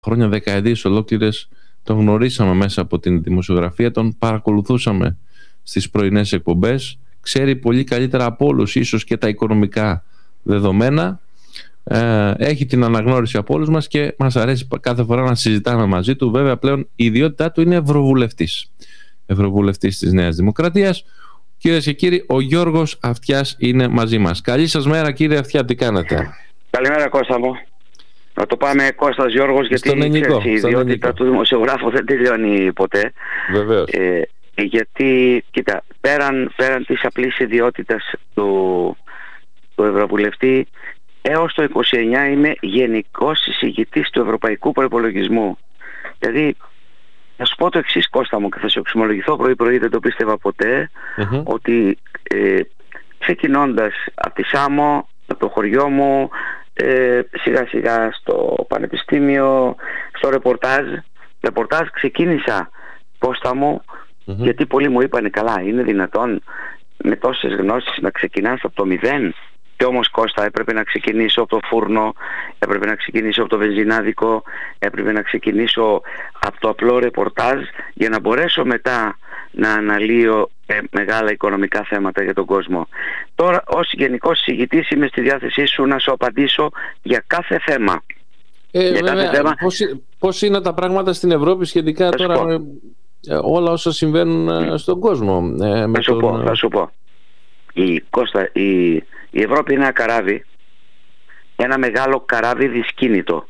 χρόνια, δεκαετίες ολόκληρες, τον γνωρίσαμε μέσα από την δημοσιογραφία, τον παρακολουθούσαμε στις πρωινές εκπομπές, ξέρει πολύ καλύτερα από όλους ίσως και τα οικονομικά δεδομένα, έχει την αναγνώριση από όλους μας και μας αρέσει κάθε φορά να συζητάμε μαζί του. Βέβαια πλέον η ιδιότητά του είναι ευρωβουλευτής της Νέας Δημοκρατίας. Κυρίες και κύριοι, ο Γιώργος Αυτιάς είναι μαζί μας. Καλή σας μέρα, κύριε Αυτιά, τι κάνετε? Καλημέρα, Κώστα μου. Να το πάμε Κώστας Γιώργος, γιατί ξέρεις, η ιδιότητα του δημοσιογράφου δεν τελειώνει ποτέ. Βεβαίως. Γιατί, κοίτα, πέραν της απλής ιδιότητας του Ευρωβουλευτή, έως το 29 είμαι γενικός εισηγητής του Ευρωπαϊκού Προϋπολογισμού. Δηλαδή, θα σου πω το εξής, Κώστα μου, και θα σου εξομολογηθώ πρωί-πρωί, δεν το πίστευα ποτέ, ότι ξεκινώντας από τη Σάμο, από το χωριό μου, σιγά σιγά στο πανεπιστήμιο, στο ρεπορτάζ ξεκίνησα, Κώστα μου, γιατί πολλοί μου είπανε, καλά, είναι δυνατόν με τόσες γνώσεις να ξεκινάς από το μηδέν? Και όμως, Κώστα, έπρεπε να ξεκινήσω από το φούρνο, έπρεπε να ξεκινήσω από το βενζινάδικο, έπρεπε να ξεκινήσω από το απλό ρεπορτάζ για να μπορέσω μετά να αναλύω μεγάλα οικονομικά θέματα για τον κόσμο. Τώρα, ως γενικός εισηγητής, είμαι στη διάθεσή σου να σου απαντήσω για κάθε θέμα. Για κάθε θέμα. Πώς είναι τα πράγματα στην Ευρώπη σχετικά τώρα με όλα όσα συμβαίνουν στον κόσμο? Θα σου πω. Η Ευρώπη είναι ένα καράβι, ένα μεγάλο καράβι δυσκίνητο.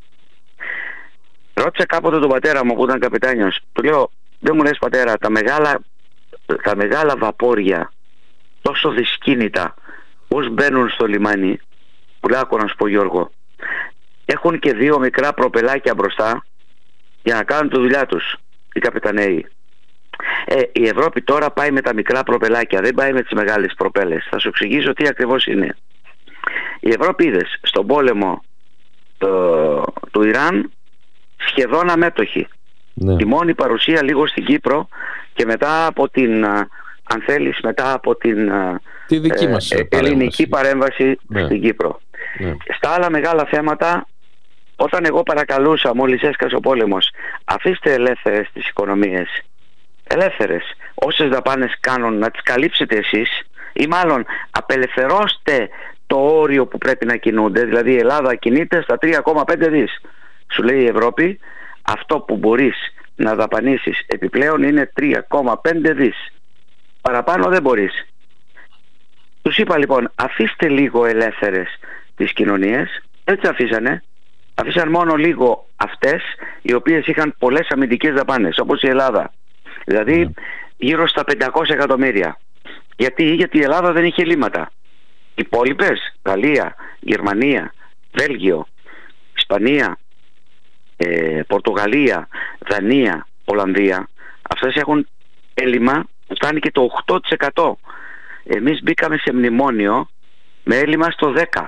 Ρώτησα κάποτε τον πατέρα μου που ήταν καπετάνιος, του λέω, δεν μου λες, πατέρα, τα μεγάλα βαπόρια τόσο δυσκίνητα πώς μπαίνουν στο λιμάνι? Που λέω, άκου να σου πω, Γιώργο, έχουν και δύο μικρά προπελάκια μπροστά για να κάνουν τη δουλειά τους οι καπεταναίοι. Η Ευρώπη τώρα πάει με τα μικρά προπελάκια, δεν πάει με τις μεγάλες προπέλες. Θα σου εξηγήσω τι ακριβώς είναι. Η Ευρώπη, είδες, στον πόλεμο του Ιράν σχεδόν αμέτωχη. Ναι. Η μόνη παρουσία λίγο στην Κύπρο και μετά από την, αν θέλεις, μετά από την τη δική μας ελληνική παρέμβαση στην Κύπρο. Ναι. Στα άλλα μεγάλα θέματα, όταν εγώ παρακαλούσα μόλις έσκασε ο πόλεμος, αφήστε ελεύθερες τις οικονομίες, ελεύθερες, όσες δαπάνες κάνουν να τις καλύψετε εσείς, ή μάλλον απελευθερώστε το όριο που πρέπει να κινούνται. Δηλαδή η Ελλάδα κινείται στα 3,5 δις. Σου λέει η Ευρώπη, αυτό που μπορείς να δαπανίσεις επιπλέον είναι 3,5 δις. Παραπάνω δεν μπορείς. Τους είπα λοιπόν, αφήστε λίγο ελεύθερες τις κοινωνίες. Έτσι αφήσαν μόνο λίγο αυτές οι οποίες είχαν πολλές αμυντικές δαπάνες, όπως η Ελλάδα. Δηλαδή γύρω στα 500 εκατομμύρια. Γιατί η Ελλάδα δεν είχε ελλείμματα. Οι υπόλοιπες, Γαλλία, Γερμανία, Βέλγιο, Ισπανία, Πορτογαλία, Δανία, Ολλανδία, αυτές έχουν έλλειμμα που φτάνει και το 8%. Εμείς μπήκαμε σε μνημόνιο με έλλειμμα στο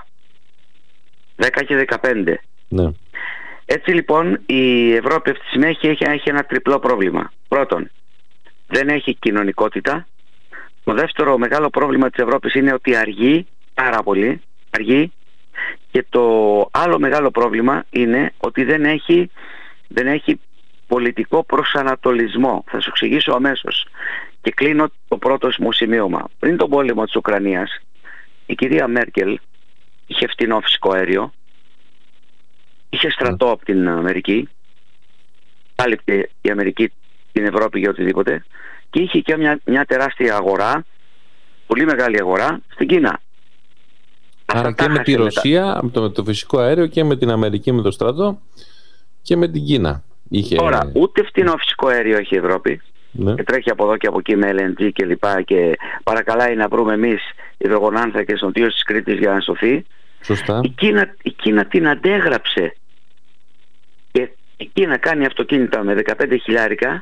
10 και 15. Ναι. Έτσι λοιπόν η Ευρώπη αυτή τη στιγμή έχει ένα τριπλό πρόβλημα. Πρώτον, δεν έχει κοινωνικότητα. Το δεύτερο μεγάλο πρόβλημα της Ευρώπης είναι ότι αργεί πάρα πολύ. Και το άλλο μεγάλο πρόβλημα είναι ότι δεν έχει πολιτικό προσανατολισμό. Θα σου εξηγήσω αμέσως. Και κλείνω το πρώτο μου σημείωμα. Πριν τον πόλεμο της Ουκρανίας, η κυρία Μέρκελ είχε φτηνό φυσικό αέριο, είχε στρατό από την Αμερική, κάλυπτε η Αμερική την Ευρώπη για οτιδήποτε, και είχε και μια τεράστια αγορά, πολύ μεγάλη αγορά στην Κίνα. Άρα και με τη Ρωσία, με το φυσικό αέριο, και με την Αμερική με το στρατό και με την Κίνα. Τώρα, ούτε φτηνό φυσικό αέριο έχει η Ευρώπη. Ναι. Και τρέχει από εδώ και από εκεί με LNG και λοιπά, και παρακαλάει να βρούμε εμείς υδρογονάνθρακες νοτίως της Κρήτης για να σωθεί. Σωστά. Η Κίνα την αντέγραψε. Και η Κίνα κάνει αυτοκίνητα με 15.000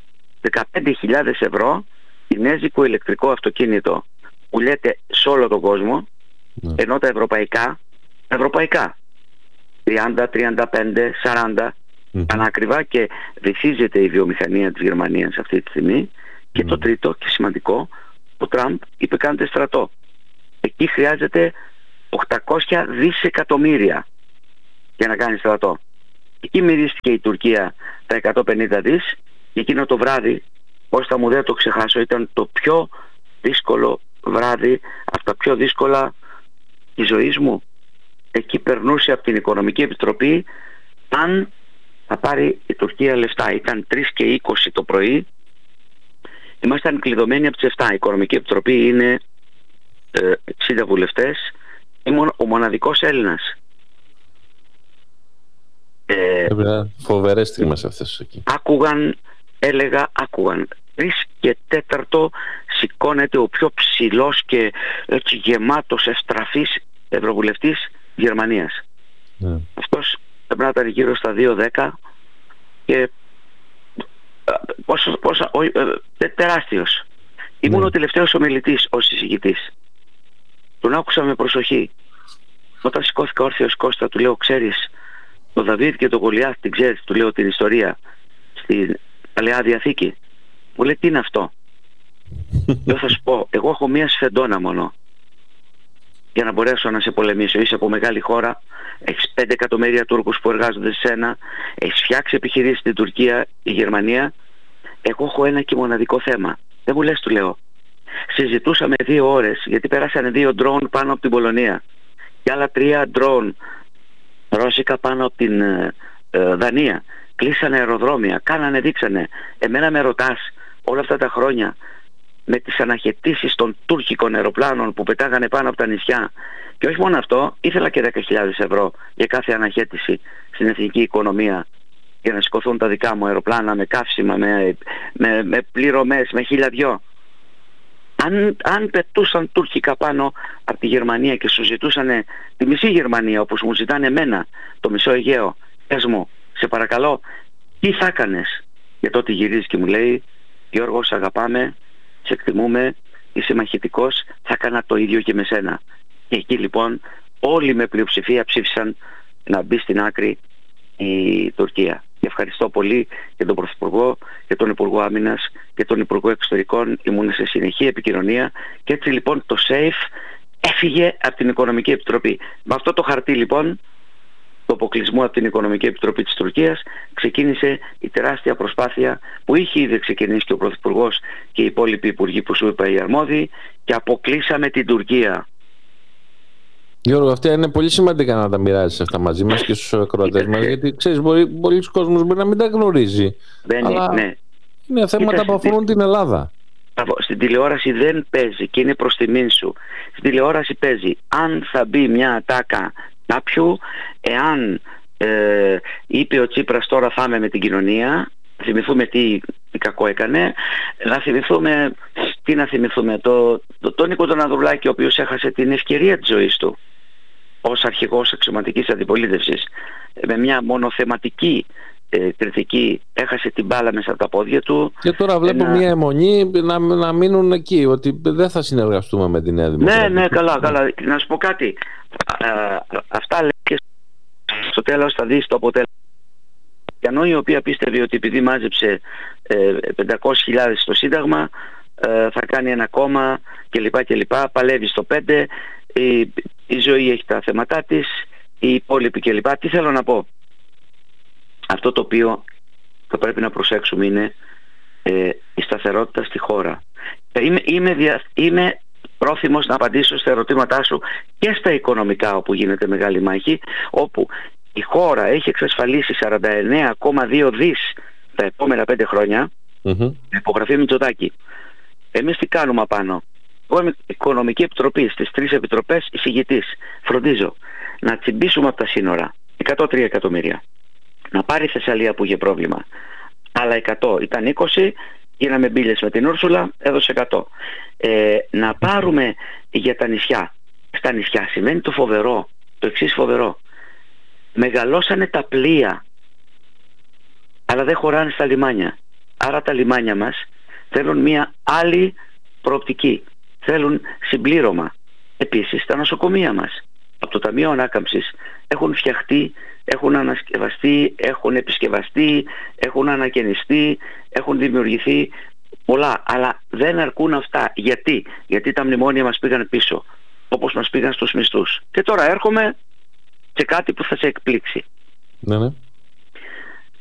ευρώ, κινέζικο ηλεκτρικό αυτοκίνητο πουλιέται σε όλο τον κόσμο, ενώ τα ευρωπαϊκά 30, 35, 40 ανάκριβα, και βυθίζεται η βιομηχανία της Γερμανίας αυτή τη στιγμή. Και το τρίτο και σημαντικό, ο Τραμπ είπε κάντε στρατό. Εκεί χρειάζεται 800 δισεκατομμύρια για να κάνει στρατό. Εκεί μυρίστηκε η Τουρκία τα 150 δις και εκείνο το βράδυ, Κώστα μου, δεν το ξεχάσω, ήταν το πιο δύσκολο βράδυ, από τα πιο δύσκολα της ζωής μου. Εκεί περνούσε από την Οικονομική Επιτροπή αν θα πάρει η Τουρκία λεφτά. Ήταν 3 και 20 το πρωί. Ήμασταν κλειδωμένοι από τις 7. Η Οικονομική Επιτροπή είναι 60 βουλευτές. Ήμουν ο μοναδικός Έλληνας. Φοβερές στιγμές αυτές εκεί. Άκουγαν 3 και 4 σηκώνεται ο πιο ψηλός και έτσι γεμάτος εστραφής ευρωβουλευτής Γερμανίας. Αυτός πρέπει να ήταν γύρω στα 2-10 και τεράστιος. Ήμουν ο τελευταίος ομιλητής ως εισηγητής. Τον άκουσα με προσοχή. Όταν σηκώθηκα όρθιος, Κώστα, του λέω, ξέρεις, το Δαβίδ και το Γολιάθ την ξέρεις, του λέω την ιστορία στην Παλαιά Διαθήκη. Μου λέει, τι είναι αυτό? Λέω, θα σου πω, εγώ έχω μία σφεντόνα μόνο για να μπορέσω να σε πολεμήσω. Είσαι από μεγάλη χώρα, έχεις 5 εκατομμύρια Τούρκους που εργάζονται σε σένα, έχεις φτιάξει επιχειρήσεις στην Τουρκία, η Γερμανία. Εγώ έχω ένα και μοναδικό θέμα. Δεν μου λες, του λέω. Συζητούσαμε 2 ώρες, γιατί πέρασανε 2 ντρόουν πάνω από την Πολωνία και άλλα 3 ντρόουν ρώσικα πάνω από την Δανία. Κλείσανε αεροδρόμια, κάνανε, δείξανε. Εμένα με ρωτάς όλα αυτά τα χρόνια με τις αναχαιτήσεις των τουρκικών αεροπλάνων που πετάγανε πάνω από τα νησιά. Και όχι μόνο αυτό, ήθελα και 10.000 ευρώ για κάθε αναχαίτηση στην εθνική οικονομία για να σηκωθούν τα δικά μου αεροπλάνα με καύσιμα, με πληρωμές, με 1.002. Αν πετούσαν τουρκικά πάνω από τη Γερμανία και σου ζητούσαν τη μισή Γερμανία όπως μου ζητάνε εμένα το μισό Αιγαίο, πες μου, σε παρακαλώ, τι θα έκανες? Και τότε γυρίζει και μου λέει, Γιώργο, σε αγαπάμε, σε εκτιμούμε, είσαι μαχητικός, θα έκανα το ίδιο και με σένα. Και εκεί λοιπόν όλοι με πλειοψηφία ψήφισαν να μπει στην άκρη η Τουρκία. Και ευχαριστώ πολύ και τον Πρωθυπουργό και τον Υπουργό Άμυνας και τον Υπουργό Εξωτερικών. Ήμουν σε συνεχή επικοινωνία και έτσι λοιπόν το SAFE έφυγε από την Οικονομική Επιτροπή. Με αυτό το χαρτί λοιπόν του αποκλεισμού από την Οικονομική Επιτροπή της Τουρκίας ξεκίνησε η τεράστια προσπάθεια που είχε ήδη ξεκινήσει και ο Πρωθυπουργός και οι υπόλοιποι υπουργοί που σου είπα οι αρμόδιοι, και αποκλείσαμε την Τουρκία. Γιώργο, αυτά είναι πολύ σημαντικά να τα μοιράζεις αυτά μαζί μας και στους ακροατές μας, γιατί ξέρεις, πολλοί κόσμος μπορεί να μην τα γνωρίζει. Αλλά ναι. Είναι θέματα που αφορούν την Ελλάδα. Στην τηλεόραση δεν παίζει και είναι προς τιμήν σου. Στην τηλεόραση παίζει αν θα μπει μια ατάκα κάποιου, εάν είπε ο Τσίπρας τώρα θα είμαι με την κοινωνία, θυμηθούμε τι κακό έκανε, να θυμηθούμε, τι να θυμηθούμε, τον Νίκο τον Ανδρουλάκη, ο οποίος έχασε την ευκαιρία της ζωής του ως αρχηγός αξιωματικής αντιπολίτευσης, με μια μονοθεματική κριτική έχασε την μπάλα μέσα από τα πόδια του. Και τώρα βλέπω μια αιμονή να μείνουν εκεί, ότι δεν θα συνεργαστούμε με την Νέα Δημοκρατία. Ναι, καλά. Να σου πω κάτι. Αυτά λέει και στο τέλος θα δεις το αποτέλεσμα. Ενώ η οποία πίστευε ότι επειδή μάζεψε 500.000 στο Σύνταγμα θα κάνει ένα κόμμα κλπ. Παλεύει στο 5, η ζωή έχει τα θέματά της, οι υπόλοιποι κλπ. Τι θέλω να πω? Αυτό το οποίο θα πρέπει να προσέξουμε είναι η σταθερότητα στη χώρα. Είμαι πρόθυμος να απαντήσω στα ερωτήματά σου και στα οικονομικά, όπου γίνεται μεγάλη μάχη, όπου η χώρα έχει εξασφαλίσει 49,2 δις τα επόμενα 5 χρόνια, υπογραφή Μητσοτάκη. Εμείς τι κάνουμε απάνω? Εγώ είμαι Οικονομική Επιτροπή, στις 3 επιτροπές εισηγητής. Φροντίζω να τσιμπήσουμε από τα σύνορα 103 εκατομμύρια. Να πάρει η Θεσσαλία που είχε πρόβλημα άλλα 100, ήταν 20, γίναμε μπίλες με την Ούρσουλα, έδωσε 100. Να πάρουμε για τα νησιά. Στα νησιά σημαίνει το φοβερό, το εξής φοβερό. Μεγαλώσανε τα πλοία, αλλά δεν χωράνε στα λιμάνια. Άρα τα λιμάνια μας θέλουν μια άλλη προοπτική, θέλουν συμπλήρωμα. Επίσης τα νοσοκομεία μας από το Ταμείο Ανάκαμψης έχουν φτιαχτεί, έχουν ανασκευαστεί, έχουν επισκευαστεί, έχουν ανακαινιστεί, έχουν δημιουργηθεί πολλά, αλλά δεν αρκούν αυτά. Γιατί τα μνημόνια μας πήγαν πίσω, όπως μας πήγαν στους μισθούς. Και τώρα έρχομαι σε κάτι που θα σε εκπλήξει. Ναι.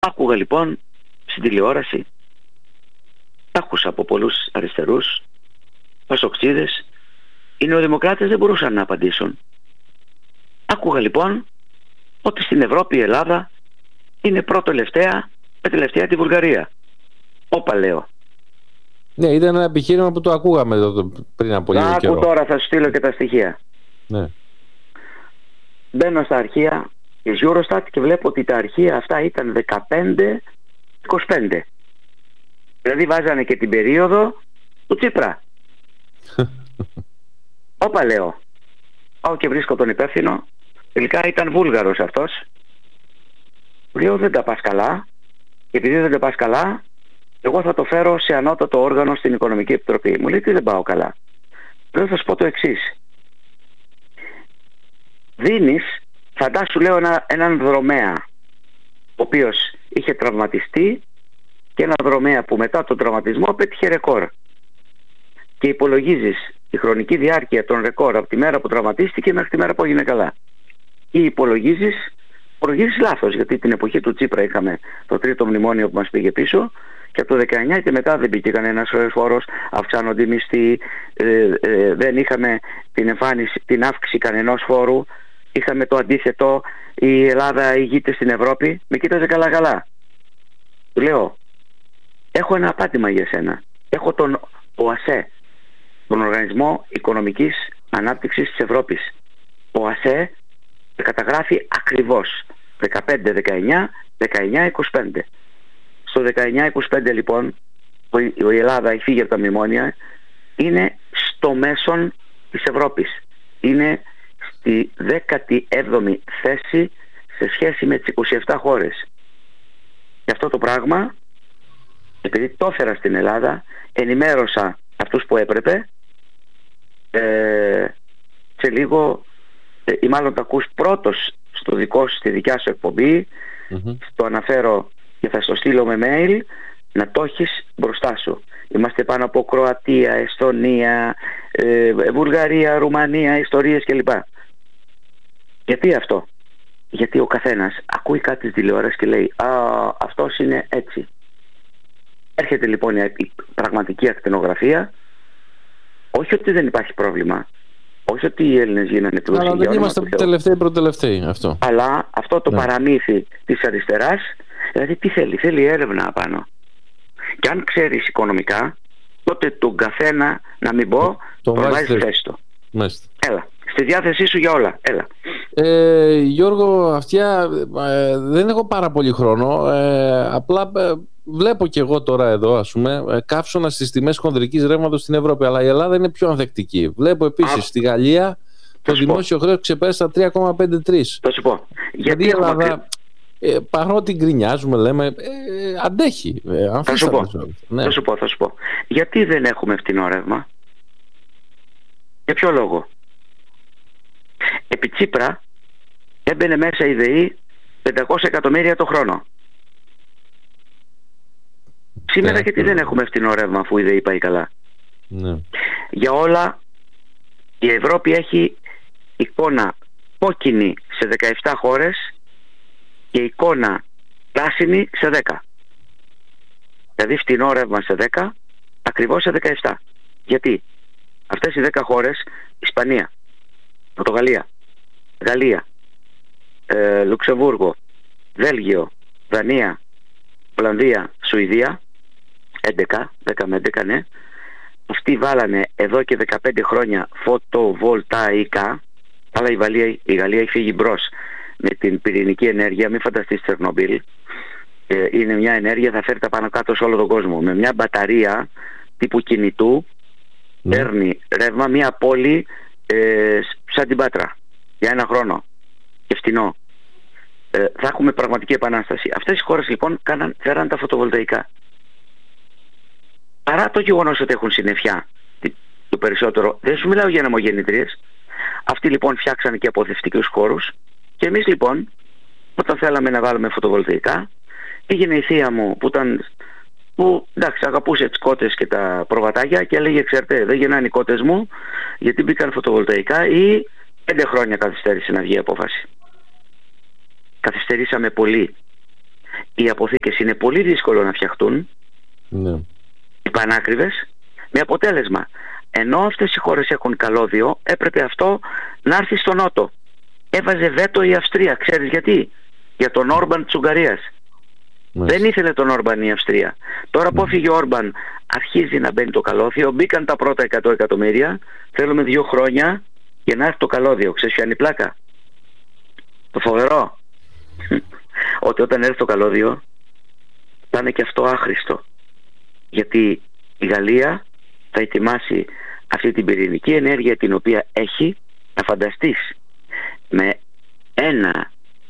Άκουγα λοιπόν στην τηλεόραση, άκουσα από πολλούς αριστερούς, πασοξίδες, οι νεοδημοκράτες δεν μπορούσαν να απαντήσουν. Άκουγα λοιπόν ότι στην Ευρώπη η Ελλάδα είναι πρώτο-τελευταία, με τελευταία τη Βουλγαρία. Όπα, λέω. Ναι, ήταν ένα επιχείρημα που το ακούγαμε πριν από λίγο καιρό. Άκου τώρα, θα σου στείλω και τα στοιχεία. Ναι. Μπαίνω στα αρχεία της Eurostat και βλέπω ότι τα αρχεία αυτά ήταν 15-25. Δηλαδή βάζανε και την περίοδο του Τσίπρα. Όπα, λέω. Πάω και βρίσκω τον υπεύθυνο. Τελικά ήταν Βούλγαρος αυτός. Λέω, δεν τα πας καλά. Και επειδή δεν τα πας καλά, εγώ θα το φέρω σε ανώτατο όργανο στην Οικονομική Επιτροπή. Μου λέει, τι δεν πάω καλά. Λέω, θα σου πω το εξής. Δίνεις, φαντάσου, λέω, έναν δρομέα, ο οποίος είχε τραυματιστεί, και ένα δρομέα που μετά τον τραυματισμό πέτυχε ρεκόρ. Και υπολογίζεις τη χρονική διάρκεια των ρεκόρ από τη μέρα που τραυματίστηκε μέχρι τη μέρα που έγινε καλά. Ή υπολογίζεις λάθος, γιατί την εποχή του Τσίπρα είχαμε το τρίτο μνημόνιο που μας πήγε πίσω, και από το 19 και μετά δεν πήγε κανένας φόρος, αυξάνονται οι μισθοί, δεν είχαμε την αύξηση κανενός φόρου, είχαμε το αντίθετο, η Ελλάδα ηγείται στην Ευρώπη. Με κοίταζε καλά. Του λέω, έχω ένα απάντημα για σένα. Έχω τον ΟΑΣΕ, τον Οργανισμό Οικονομικής Ανάπτυξης της Ευρώπης. Ο ΟΑΣΕ καταγράφει ακριβώς 15-19, 19-25. Στο 19-25 λοιπόν, η Ελλάδα φύγει από τα μνημόνια, είναι στο μέσον της Ευρώπης. Είναι στη 17η θέση σε σχέση με τις 27 χώρες. Και αυτό το πράγμα, επειδή το έφερα στην Ελλάδα, ενημέρωσα αυτούς που έπρεπε, σε λίγο, ή μάλλον το ακούς πρώτος στη δικιά σου εκπομπή, το αναφέρω και θα στο στείλω με mail, να το έχεις μπροστά σου. Είμαστε πάνω από Κροατία, Εστονία, Βουλγαρία, Ρουμανία, ιστορίες κλπ. Γιατί αυτό? Γιατί ο καθένας ακούει κάτι της τηλεόρασης και λέει, αυτός είναι έτσι. Έρχεται λοιπόν η πραγματική ακτινογραφία. Όχι ότι δεν υπάρχει πρόβλημα, όχι ότι οι Έλληνες γίνανε πλούσιοι, αλλά δεν είμαστε τελευταίοι αυτό. Αλλά αυτό το παραμύθι της αριστεράς, δηλαδή τι θέλει έρευνα απάνω. Και αν ξέρεις οικονομικά, τότε τον καθένα, να μην πω, τον βάζεις στη θέση του. Έλα, στη διάθεσή σου για όλα. Έλα. Γιώργο Αυτιά, δεν έχω πάρα πολύ χρόνο. Απλά βλέπω και εγώ τώρα εδώ, ας πούμε, καύσωνα στις τιμές χονδρικής ρεύματος στην Ευρώπη, αλλά η Ελλάδα είναι πιο ανθεκτική. Βλέπω επίσης στη Γαλλία το δημόσιο χρέος ξεπέρασε τα 3,53. Θα σου πω. Γιατί η Ελλάδα, παρότι γκρινιάζουμε, λέμε, αντέχει. Θα σου πω. Γιατί δεν έχουμε φτηνό ρεύμα? Για ποιο λόγο? Επί Τσίπρα έμπαινε μέσα η ΔΕΗ 500 εκατομμύρια το χρόνο. Σήμερα γιατί δεν έχουμε φτηνό ρεύμα, αφού η ΔΕΗ πάει καλά? Ναι. Για όλα η Ευρώπη έχει εικόνα κόκκινη σε 17 χώρες και εικόνα πράσινη σε 10. Δηλαδή φτηνό ρεύμα σε 10, ακριβώς σε 17. Γιατί αυτές οι 10 χώρες, Ισπανία, Πορτογαλία, Γαλλία, Λουξεμβούργο, Βέλγιο, Δανία, Ολλανδία, Σουηδία, 11, 10 με 11, ναι, αυτοί βάλανε εδώ και 15 χρόνια φωτοβολταϊκά, αλλά η Γαλλία έχει φύγει μπρος με την πυρηνική ενέργεια. Μην φανταστείς Τσερνομπίλ, είναι μια ενέργεια, θα φέρει τα πάνω κάτω σε όλο τον κόσμο. Με μια μπαταρία τύπου κινητού παίρνει ρεύμα μια πόλη σαν την Πάτρα για ένα χρόνο και φτηνό. Θα έχουμε πραγματική επανάσταση. Αυτές οι χώρες λοιπόν φέραν τα φωτοβολταϊκά. Παρά το γεγονός ότι έχουν συννεφιά το περισσότερο, δεν σου μιλάω για ανεμογεννητρίες. Αυτοί λοιπόν φτιάξαν και αποθευτικούς χώρους, και εμείς λοιπόν όταν θέλαμε να βάλουμε φωτοβολταϊκά, πήγαινε η θεία μου που εντάξει, αγαπούσε τις κότες και τα προβατάκια και έλεγε, ξέρετε, δεν γεννάνε οι κότες μου γιατί μπήκαν φωτοβολταϊκά, ή 5 χρόνια καθυστέρησε να βγει η απόφαση. Καθυστερήσαμε πολύ. οι αποθήκες είναι πολύ δύσκολο να φτιαχτούν, οι πανάκριβες, με αποτέλεσμα, ενώ αυτές οι χώρες έχουν καλώδιο, έπρεπε αυτό να έρθει στο Νότο. Έβαζε βέτο η Αυστρία. Ξέρεις γιατί? Για τον Όρμπαν της Ουγγαρίας. Δεν ήθελε τον Όρμπαν η Αυστρία. Τώρα που έφυγε ο Όρμπαν, αρχίζει να μπαίνει το καλώδιο. Μπήκαν τα πρώτα 100 εκατομμύρια. Θέλουμε 2 χρόνια για να έρθει το καλώδιο. Ξέρεις ποια είναι η πλάκα? Το φοβερό. Ότι όταν έρθει το καλώδιο θα είναι και αυτό άχρηστο. Γιατί η Γαλλία θα ετοιμάσει αυτή την πυρηνική ενέργεια την οποία έχει, να φανταστείς, με ένα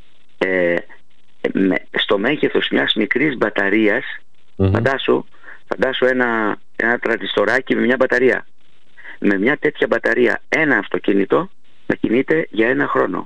στο μέγεθος μιας μικρής μπαταρίας. Φαντάσου ένα τρανζιστοράκι με μια μπαταρία. Με μια τέτοια μπαταρία ένα αυτοκίνητο θα κινείται για 1 χρόνο.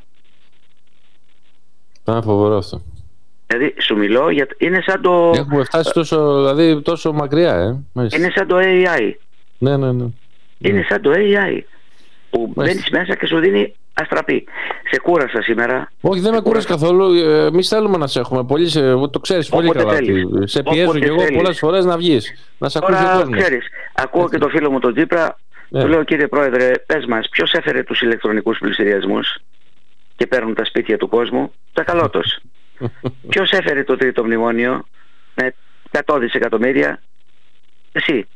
Φοβερό αυτό. Δηλαδή σου μιλώ είναι σαν το... Έχουμε φτάσει τόσο μακριά. Είναι σαν το AI. Ναι. Είναι σαν το AI που μπαίνεις μέσα και σου δίνει αστραπή. Σε κούρασα σήμερα? Όχι, δεν με κούρασε καθόλου. Εμείς θέλουμε να σε έχουμε. Το ξέρεις πολύ καλά. Σε πιέζω και εγώ πολλές φορές να βγεις, να σε ακούσει ο κόσμος. Ξέρεις, ακούω και το φίλο μου τον Τσίπρα. Του λέω, κύριε Πρόεδρε, πες μας, ποιος έφερε τους ηλεκτρονικούς πληστηριασμούς και παίρνουν τα σπίτια του κόσμου? Τσακαλώτος. Ποιος έφερε το 3ο μνημόνιο με 100 δισεκατομμύρια? Εσύ.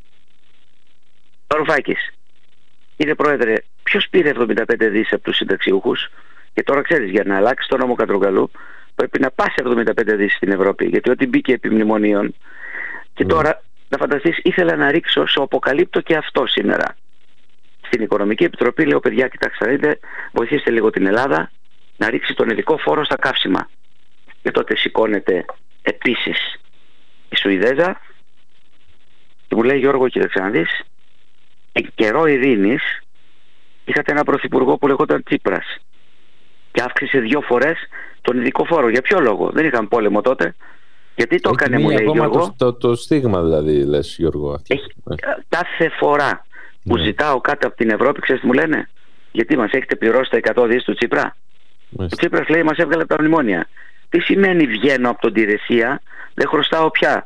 Βαρουφάκης. Κύριε Πρόεδρε, ποιος πήρε 75 δις από τους συνταξιούχους? Και τώρα ξέρεις, για να αλλάξει το νόμο Κατρούγκαλου πρέπει να πάσει 75 δις στην Ευρώπη, γιατί ό,τι μπήκε επί μνημονίων. Και τώρα, να φανταστείς, ήθελα να ρίξω, σου αποκαλύπτω και αυτό σήμερα. Στην Οικονομική Επιτροπή λέω, παιδιά, κοιτάξτε, δείτε, βοηθήστε λίγο την Ελλάδα να ρίξει τον ειδικό φόρο στα καύσιμα. Και τότε σηκώνεται επίσης η Σουηδέζα και μου λέει, Γιώργο, κοίταξε να δεις, εν καιρό ειρήνης είχατε ένα πρωθυπουργό που λεγόταν Τσίπρας και αύξησε 2 φορές τον ειδικό φόρο. Για ποιο λόγο? Δεν είχαν πόλεμο τότε. Γιατί το έκανε, μου λέει, Γιώργο? Το στίγμα δηλαδή, λες, Γιώργο. Κάθε φορά που ζητάω κάτι από την Ευρώπη, ξέρεις τι μου λένε? Γιατί μας έχετε πληρώσει τα 100 δις του Τσίπρα? Ο Τσίπρας λέει, μας έβγαλε από τα μνημόνια. Τι σημαίνει βγαίνω από τον Τηρεσία, δεν χρωστάω πια?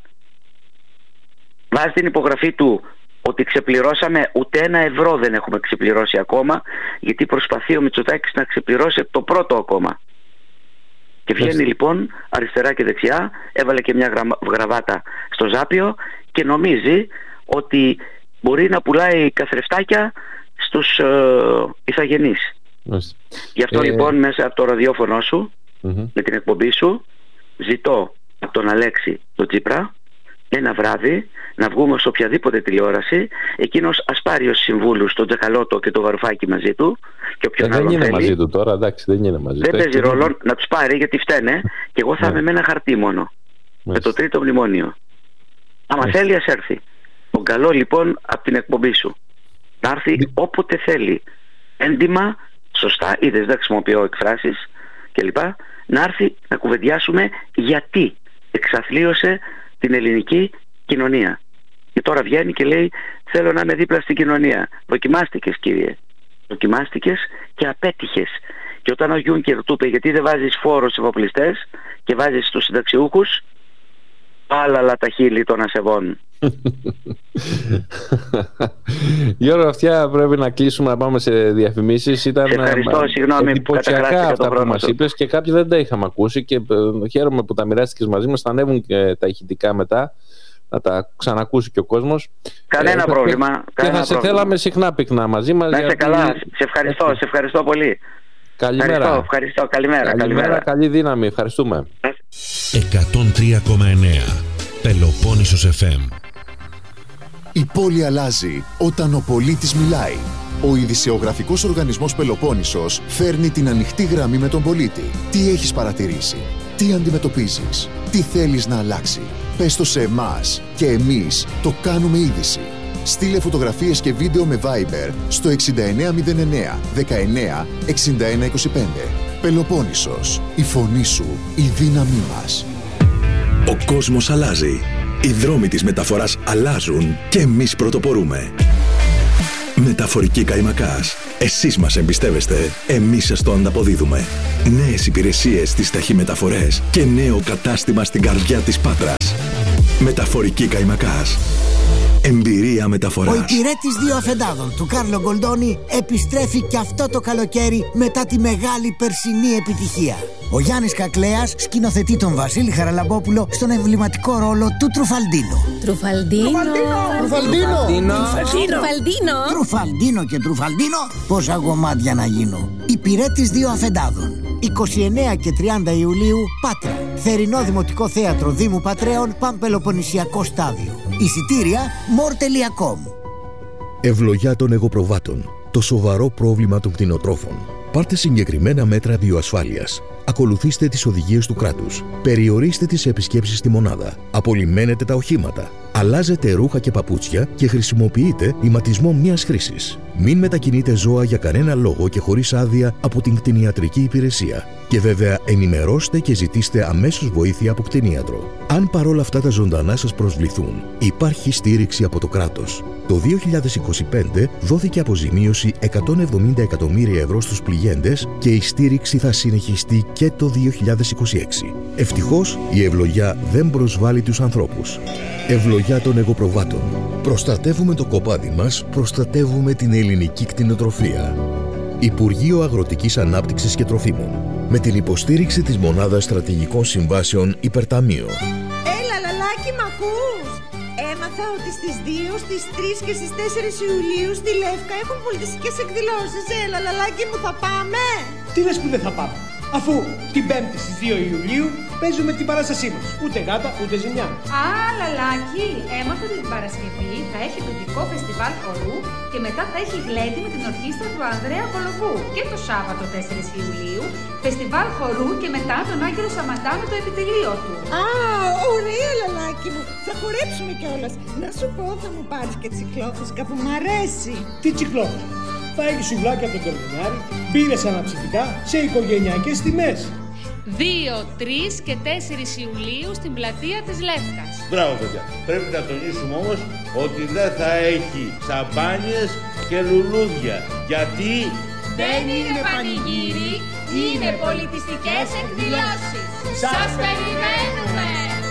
Βάζει την υπογραφή του ότι ξεπληρώσαμε, ούτε 1 ευρώ δεν έχουμε ξεπληρώσει ακόμα, γιατί προσπαθεί ο Μητσοτάκης να ξεπληρώσει το πρώτο ακόμα. Και βγαίνει λοιπόν αριστερά και δεξιά, έβαλε και μια γραβάτα στο Ζάπιο και νομίζει ότι μπορεί να πουλάει καθρεφτάκια στους ηθαγενείς. Γι' αυτό λοιπόν μέσα από το ραδιόφωνο σου, με την εκπομπή σου, ζητώ από τον Αλέξη τον Τσίπρα ένα βράδυ να βγούμε σε οποιαδήποτε τηλεόραση, εκείνος ας πάρει ως συμβούλους τον Τζακαλώτο και τον Βαρουφάκη μαζί του και όποιον άλλον θέλει. Δεν είναι μαζί του τώρα, εντάξει, δεν είναι μαζί του. Δεν παίζει ρόλο, να τους πάρει γιατί φταίνε και εγώ θα είμαι με ένα χαρτί μόνο. Με το 3ο μνημόνιο. Άμα θέλει ας έρθει. Τον καλό λοιπόν από την εκπομπή σου να έρθει όποτε θέλει. Έντιμα, σωστά, είδες, δεν χρησιμοποιώ εκφράσεις κλπ. Να έρθει να κουβεντιάσουμε γιατί εξαθλίωσε την ελληνική κοινωνία. Και τώρα βγαίνει και λέει, θέλω να είμαι δίπλα στην κοινωνία. Δοκιμάστηκες, κύριε. Δοκιμάστηκες και απέτυχες. Και όταν ο Γιούνκερ του είπε, γιατί δεν βάζεις φόρο στους εφοπλιστές και βάζεις στους συνταξιούχους, πάλαλα τα χείλη των ασεβών. Γιώργο, αυτιά πρέπει να κλείσουμε, να πάμε σε διαφημίσεις. Ήταν εντυπωσιακά αυτά που μας είπες και κάποιοι δεν τα είχαμε ακούσει και χαίρομαι που τα μοιράστηκες μαζί μας. Θα ανέβουν και τα ηχητικά μετά, να τα ξανακούσει και ο κόσμος. Κανένα πρόβλημα. Και θα σε θέλαμε συχνά πυκνά μαζί μας. Να είσαι καλά, σε ευχαριστώ πολύ. Καλημέρα. Ευχαριστώ. Καλημέρα. Καλή δύναμη, ευχαριστούμε. 103,9 Πελοπόννησος FM. Η πόλη αλλάζει όταν ο πολίτης μιλάει. Ο ειδησεογραφικός οργανισμός Πελοπόννησος φέρνει την ανοιχτή γραμμή με τον πολίτη. Τι έχεις παρατηρήσει, τι αντιμετωπίζεις, τι θέλεις να αλλάξει. Πες το σε εμάς και εμείς το κάνουμε είδηση. Στείλε φωτογραφίες και βίντεο με Viber στο 6909 19 61 25. Πελοπόννησος, η φωνή σου, η δύναμή μας. Ο κόσμος αλλάζει. Οι δρόμοι της μεταφοράς αλλάζουν και εμείς πρωτοπορούμε. Μεταφορική Καϊμακάς. Εσείς μας εμπιστεύεστε, εμείς σας το ανταποδίδουμε. Νέες υπηρεσίες στις ταχυμεταφορές και νέο κατάστημα στην καρδιά της Πάτρας. Μεταφορική Καϊμακάς. Εμπειρία μεταφοράς. Ο υπηρέτης 2 αφεντάδων του Κάρλο Γκολντόνι επιστρέφει και αυτό το καλοκαίρι μετά τη μεγάλη περσινή επιτυχία. Ο Γιάννης Κακλέας σκηνοθετεί τον Βασίλη Χαραλαμπόπουλο στον εμβληματικό ρόλο του Τρουφαλντίνο. Τρουφαλντίνο και Τρουφαλντίνο, πόσα γομάτια να γίνω. Υπηρέτης 2 αφεντάδων. 29 και 30 Ιουλίου, Πάτρα. Θερινό Δημοτικό Θέατρο Δήμου Πατρέων, Παμπελοποννησιακό Στάδιο. Εισιτήρια more.com. Ευλογιά των εγωπροβάτων. Το σοβαρό πρόβλημα των κτηνοτρόφων. Πάρτε συγκεκριμένα μέτρα βιοασφάλειας. Ακολουθήστε τις οδηγίες του κράτους. Περιορίστε τις επισκέψεις στη μονάδα. Απολυμμένετε τα οχήματα. Αλλάζετε ρούχα και παπούτσια και χρησιμοποιείτε ηματισμό μίας χρήσης. Μην μετακινείτε ζώα για κανένα λόγο και χωρίς άδεια από την κτηνιατρική υπηρεσία. Και βέβαια ενημερώστε και ζητήστε αμέσως βοήθεια από κτηνίατρο. Αν παρόλα αυτά τα ζωντανά σας προσβληθούν, υπάρχει στήριξη από το κράτος. Το 2025 δόθηκε αποζημίωση 170 εκατομμύρια ευρώ στους πληγέντες και η στήριξη θα συνεχιστεί και το 2026. Ευτυχώς η ευλογιά δεν προσβάλλει τους ανθρώπους. Ευλογιά των εγωπροβάτων. Προστατεύουμε το κοπάδι μας, προστατεύουμε την ελληνική κτηνοτροφία. Υπουργείο Αγροτικής Ανάπτυξης και Τροφίμων. Με την υποστήριξη της Μονάδας Στρατηγικών Συμβάσεων Υπερταμείο. Έλα, λαλάκι, μ' ακούς? Έμαθα ότι στις 2, στις 3 και στις 4 Ιουλίου στη Λεύκα έχουν πολιτιστικές εκδηλώσεις. Έλα, λαλάκι μου, θα πάμε? Τι λες που δεν θα πάμε, αφού την 5η στις 2 Ιουλίου παίζουμε την παράστασή μας. Ούτε γάτα, ούτε ζημιά. Α, λαλάκι, έμαθα ότι την Παρασκευή θα έχει παιδικό φεστιβάλ χορού και μετά θα έχει γλέντι με την ορχήστρα του Ανδρέα Κολοβού. Και το Σάββατο 4 Ιουλίου, φεστιβάλ χορού και μετά τον Άγγελο Σαμαντά με το επιτελείο του. Α, ωραία, λαλάκι μου. Θα χορέψουμε κιόλας. Να σου πω, θα μου πάρεις και τσικλόφουσκα που μ' αρέσει. Τι τσικλόφουσκα? Θα έχει σουβλάκια από τον Κορδονιάρη, μπύρες αναψυκτικά σε οικογενειακές τιμές. 2, 3 και 4 Ιουλίου στην πλατεία της Λεύκας. Μπράβο, παιδιά. Πρέπει να τονίσουμε όμως ότι δεν θα έχει σαμπάνιες και λουλούδια. Γιατί δεν είναι πανηγύρι, είναι πολιτιστικές εκδηλώσεις. Σας περιμένουμε!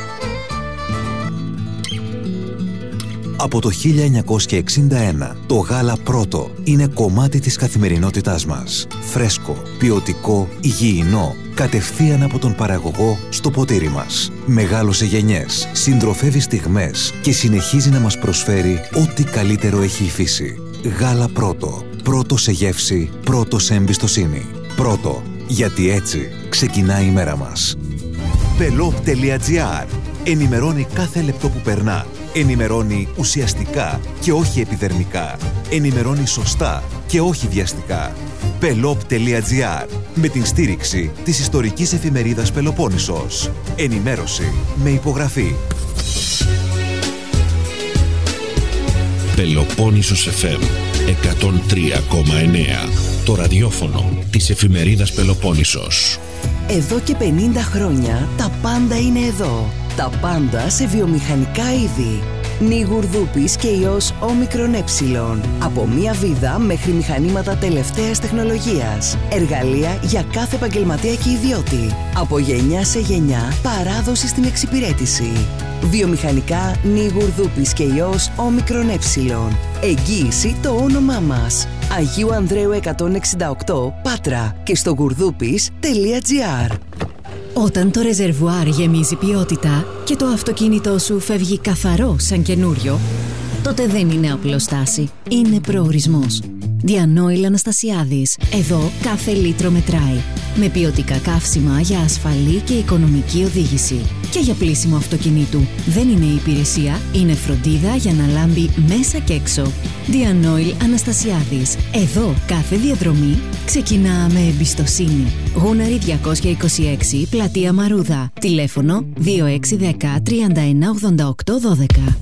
Από το 1961, το γάλα Πρώτο είναι κομμάτι της καθημερινότητάς μας. Φρέσκο, ποιοτικό, υγιεινό, κατευθείαν από τον παραγωγό στο ποτήρι μας. Μεγάλωσε γενιές, συντροφεύει στιγμές και συνεχίζει να μας προσφέρει ό,τι καλύτερο έχει η φύση. Γάλα Πρώτο. Πρώτο σε γεύση, πρώτο σε εμπιστοσύνη. Πρώτο, γιατί έτσι ξεκινάει η μέρα μας. Pelop.gr. Ενημερώνει κάθε λεπτό που περνά. Ενημερώνει ουσιαστικά και όχι επιδερμικά. Ενημερώνει σωστά και όχι βιαστικά. Pelop.gr. Με την στήριξη της ιστορικής εφημερίδας Πελοπόννησος. Ενημέρωση με υπογραφή. Πελοπόννησος FM 103,9. Το ραδιόφωνο της εφημερίδας Πελοπόννησος. Εδώ και 50 χρόνια τα πάντα είναι εδώ. Τα πάντα σε βιομηχανικά είδη. Νιγουρδούπης και ιός όμικρον ε. Από μία βίδα μέχρι μηχανήματα τελευταίας τεχνολογίας. Εργαλεία για κάθε επαγγελματία και ιδιώτη. Από γενιά σε γενιά παράδοση στην εξυπηρέτηση. Βιομηχανικά Νιγουρδούπης και ιός όμικρον ε. Εγγύηση το όνομά μας. Αγίου Ανδρέου 168 Πάτρα και στο γουρδούπης.gr. Όταν το ρεζερβουάρ γεμίζει ποιότητα και το αυτοκίνητό σου φεύγει καθαρό σαν καινούριο, τότε δεν είναι απλώς στάση, είναι προορισμός. Διανόηλ Αναστασιάδης. Εδώ κάθε λίτρο μετράει. Με ποιοτικά καύσιμα για ασφαλή και οικονομική οδήγηση. Και για πλύσιμο αυτοκινήτου. Δεν είναι υπηρεσία, είναι φροντίδα για να λάμπει μέσα και έξω. Διανόηλ Αναστασιάδης. Εδώ κάθε διαδρομή ξεκινά με εμπιστοσύνη. Γούναρη 226, Πλατεία Μαρούδα. Τηλέφωνο 2610 3188 12.